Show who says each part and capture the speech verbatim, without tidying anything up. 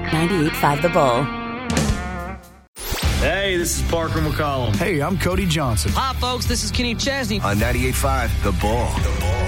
Speaker 1: ninety-eight point five The Bull.
Speaker 2: Hey, this is Parker McCollum.
Speaker 3: Hey, I'm Cody Johnson.
Speaker 4: Hi, folks. This is Kenny Chesney.
Speaker 5: On ninety-eight point five The Bull. The Bull.